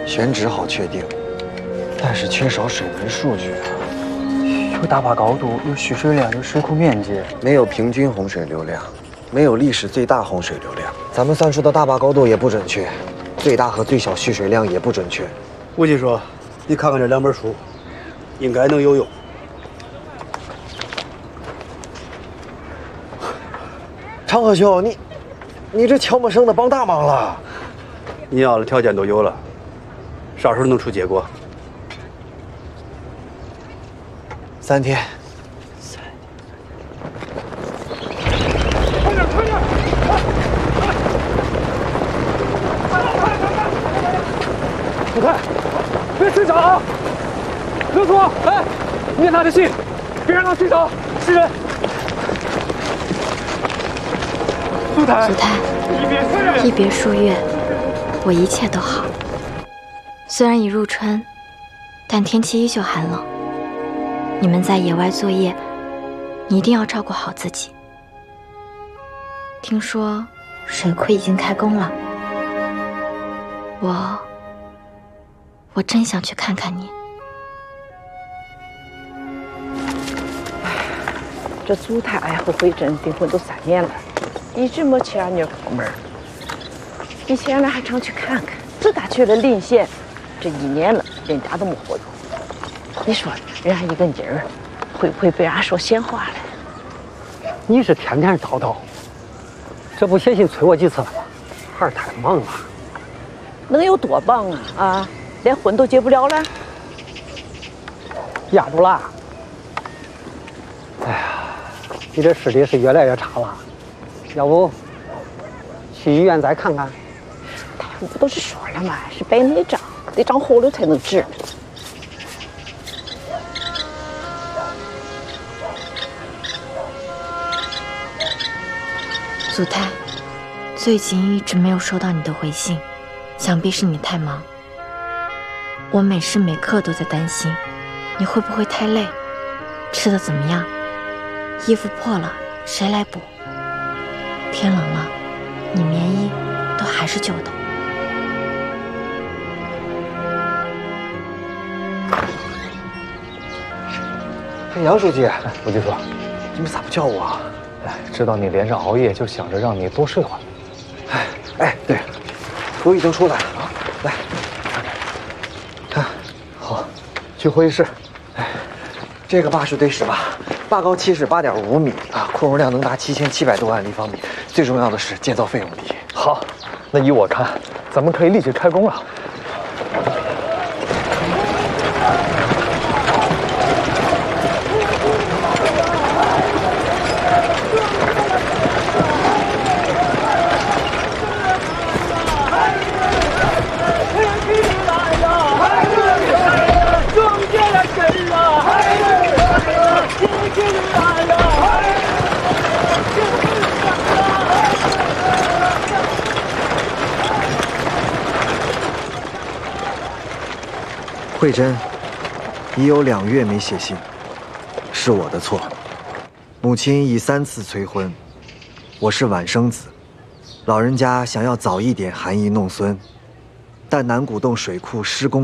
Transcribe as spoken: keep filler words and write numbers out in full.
选址好确定，但是缺少水文数据啊。有大坝高度，有蓄水量，有水库面积，没有平均洪水流量，没有历史最大洪水流量。咱们算出的大坝高度也不准确，最大和最小蓄水量也不准确。 吴技术，你看看这两本书，应该能有用。 长河兄，你，你这悄没声的帮大忙了。 你要的条件都有了，啥时候能出结果？ 三天。 三天。快点，快点！不太，别睡着啊！刘总，哎，念他的信，别让他睡着，是人。苏台， 苏台，一别数月，我一切都好。虽然已入春，但天气依旧寒冷。你们在野外作业，你一定要照顾好自己。听说水库已经开工了，我我真想去看看你。 这苏太和慧珍订婚都三年了，一直没去俺女儿过门。以前俺还常去看看，自打去了临县，这一年了，人家都没回过。你说人家一个妮儿，会不会被俺说闲话了？ 你是天天叨叨，这不写信催我几次了吗？孩儿太忙了。 能有多忙啊？啊，连婚都结不了了？ 压住了。哎呀，你这视力是越来越差了，要不去医院再看看？ 大夫不都是说了吗？是白内障，得长后瘤才能治。 苏太，最近一直没有收到你的回信，想必是你太忙。我每时每刻都在担心，你会不会太累，吃的怎么样，衣服破了谁来补？天冷了，你棉衣都还是旧的。 哎，杨书记， 吴局说， 你们咋不叫我啊？ 哎，知道你连着熬夜，就想着让你多睡会儿。 哎哎，对，图已经出来了啊，来，看，好，去会议室。哎，这个坝是对石坝，坝高七十八点五米啊，库容量能达七千七百多万立方米。最重要的是建造费用低。 好，那依我看，咱们可以立即开工了。 慧珍，已有两月没写信，是我的错。母亲已三次催婚，我是晚生子，老人家想要早一点含饴弄孙，但南古洞水库施工